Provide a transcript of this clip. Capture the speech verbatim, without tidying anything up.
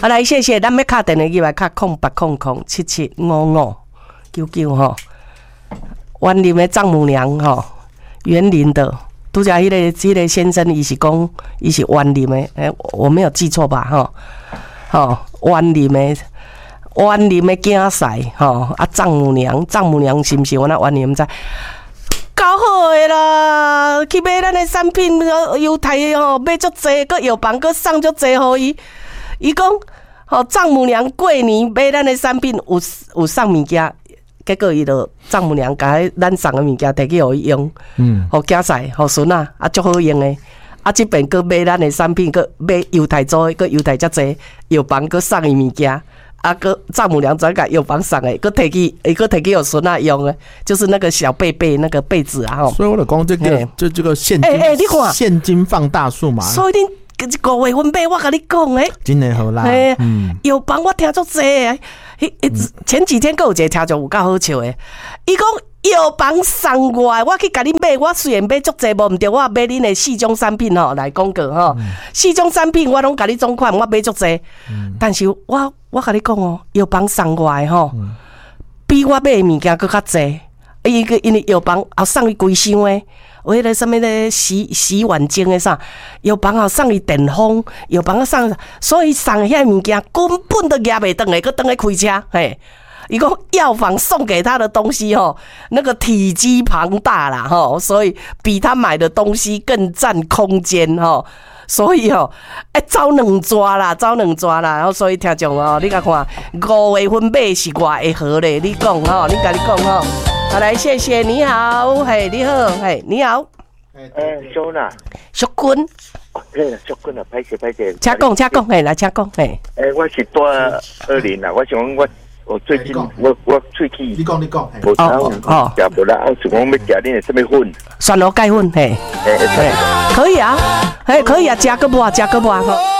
好来，谢谢，咱要敲电话进来，敲空八空空七七五五九九吼。园林的丈母娘吼，园林的，拄则迄个迄个先生，伊是讲伊是园林的，诶、欸，我没有记错吧？吼，吼，园林的，园林的囝婿吼，啊，丈母娘，丈母娘是毋是？我那园林毋知。搞好诶啦，去买咱的产品，犹太吼买足济，佮药房佮送足济互伊。伊讲，吼丈母娘过年买咱的产品有有送物件。结果伊就丈母娘甲咱送的物件摕去互伊用，嗯，互囝婿、互孙仔，啊，足好用的。啊，即边佫买咱的产品，佫买犹太做的，佫犹太遮济，药房佫送伊物件，啊，佫丈母娘转甲药房送的，佫摕去，伊佫摕去互孙仔用的，就是那个小被被那个被子啊，吼。 所以我就讲这个，就这个现金，哎、欸欸、你看现金放大术嘛。 所以恁五月份买，我甲你讲诶， 真诶好啦。 哎，嗯，药房我听足济诶。前几天还有一个听众有够好笑的，伊讲药房送我，我去甲你买，我虽然买足济，无毋对，我买恁的四种产品吼来广告吼，嗯、四种产品我拢甲你总款，我买足济，嗯、但是我我甲你讲哦，药房送我的吼，嗯、比我买的物件佫较济，伊个因为药房也送伊规箱的。有迄个什么咧洗洗碗精的啥，药房后送伊电风，药房送，所以送遐物件根本都夹袂转来，佮转来开车，嘿。伊讲药房送给他的东西吼，那个体积庞大啦吼，所以比他买的东西更占空间吼。所以吼，哎，走两抓啦，走两抓啦，然后所以听众哦，你甲看五月份买是偌会好咧？你讲吼，你甲你讲吼。好来，谢谢，你好，嘿，你好，嘿，你好， 哎，小娜， 淑君， 嘿，淑君啊，歹势歹势， 请讲，请讲，嘿，来，请讲，嘿， 哎，我是住二林啦，我想讲我我最近我我喙齿， 你讲你讲， 无哦哦，食无啦，我想讲要食恁的什么粉， 蒜蓉盖粉，嘿，嘿，可以啊，嘿，可以啊，加个不啊，加个不啊，吼。